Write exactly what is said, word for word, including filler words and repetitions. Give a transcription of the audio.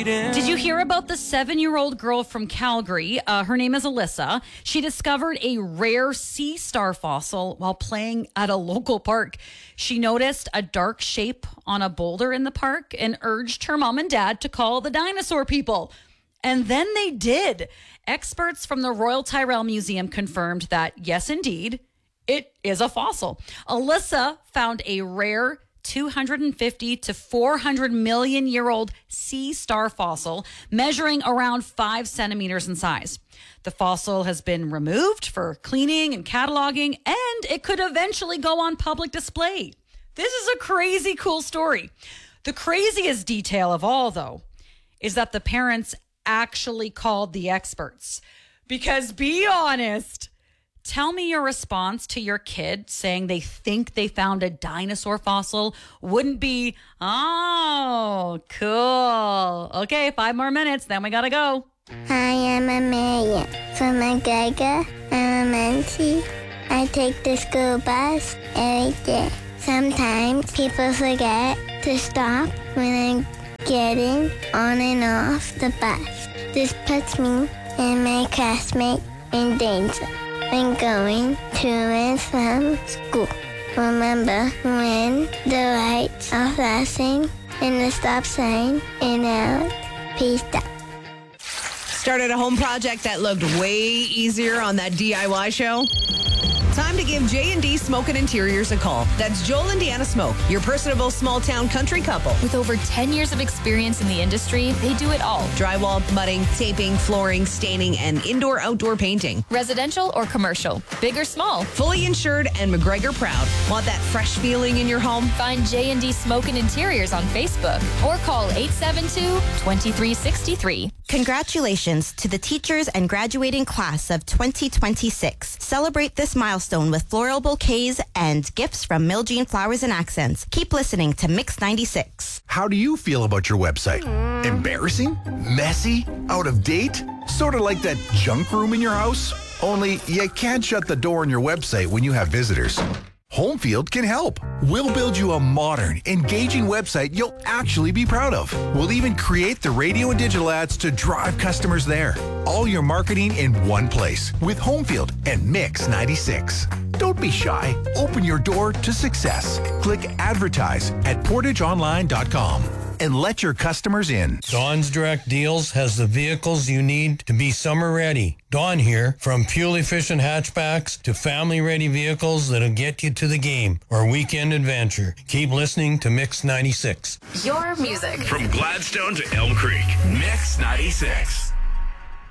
bleeding. Did you hear about the seven-year-old girl from Calgary? Uh, her name is Alyssa. She discovered a rare sea star fossil while playing at a local park. She noticed a dark shape on a boulder in the park and urged her mom and dad to call the dinosaur people. And then they did. Experts from the Royal Tyrrell Museum confirmed that, yes, indeed, it is a fossil. Alyssa found a rare two hundred fifty to four hundred million year old sea star fossil measuring around five centimeters in size. The fossil has been removed for cleaning and cataloging, and it could eventually go on public display. This is a crazy cool story. The craziest detail of all, though, is that the parents actually called the experts. Because be honest, tell me your response to your kid saying they think they found a dinosaur fossil wouldn't be, oh, cool. Okay, five more minutes, then we gotta go. Hi, I'm Amelia from McGregor Elementary. I take the school bus every day. Sometimes people forget to stop when I'm getting on and off the bus. This puts me and my classmate in danger when going to and from school. Remember when the lights are flashing and the stop sign is out. Peace out. Started a home project that looked way easier on that D I Y show? Time to give J and D Smoke and Interiors a call. That's Joel and Deanna Smoke, your personable small-town country couple. With over ten years of experience in the industry, they do it all. Drywall, mudding, taping, flooring, staining, and indoor-outdoor painting. Residential or commercial, big or small. Fully insured and McGregor proud. Want that fresh feeling in your home? Find J and D Smoke and Interiors on Facebook or call eight seven two, two three six three. Congratulations to the teachers and graduating class of twenty twenty-six. Celebrate this milestone with floral bouquets and gifts from Miljean Flowers and Accents. Keep listening to Mix ninety-six. How do you feel about your website? Embarrassing? Messy? Out of date? Sort of like that junk room in your house? Only you can't shut the door on your website when you have visitors. Homefield can help. We'll build you a modern, engaging website you'll actually be proud of. We'll even create the radio and digital ads to drive customers there. All your marketing in one place with Homefield and Mix ninety-six. Don't be shy. Open your door to success. Click advertise at portage online dot com and let your customers in. Dawn's Direct Deals has the vehicles you need to be summer ready. Dawn here, from fuel-efficient hatchbacks to family-ready vehicles that'll get you to the game or weekend adventure. Keep listening to Mix ninety-six. Your music. From Gladstone to Elm Creek, Mix ninety-six.